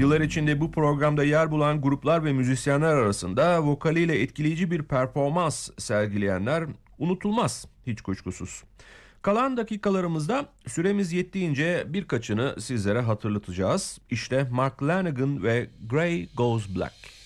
Yıllar içinde bu programda yer bulan gruplar ve müzisyenler arasında vokaliyle etkileyici bir performans sergileyenler unutulmaz hiç kuşkusuz. Kalan dakikalarımızda süremiz yettiğince birkaçını sizlere hatırlatacağız. İşte Mark Lanegan ve Grey Goes Black.